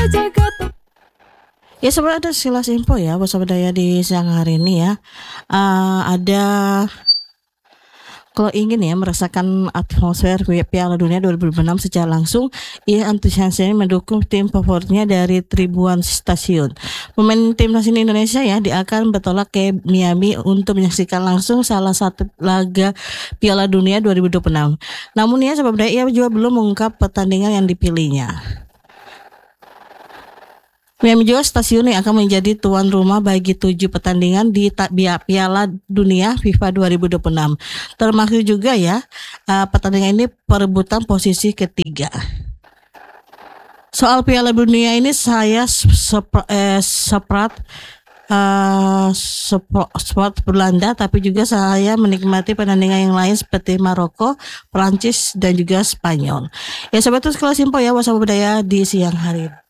Ya sebenarnya ada sekilas info ya buat Sobat Daya di siang hari ini ya. Ada kalau ingin ya merasakan atmosfer Piala Dunia 2026 secara langsung, ia antusiasnya mendukung tim favoritnya dari ribuan stasiun. Pemain timnas Indonesia ya akan bertolak ke Miami untuk menyaksikan langsung salah satu laga Piala Dunia 2026. Namun ya sebab ia juga belum mengungkap pertandingan yang dipilihnya. Miami juga stasiun yang akan menjadi tuan rumah bagi 7 pertandingan di Piala Dunia FIFA 2026. Termasuk juga ya pertandingan ini perebutan posisi ketiga. Soal Piala Dunia ini saya sport Belanda, tapi juga saya menikmati pertandingan yang lain seperti Maroko, Prancis dan juga Spanyol. Ya sobat, itu sekelas info ya waspada budaya di siang hari.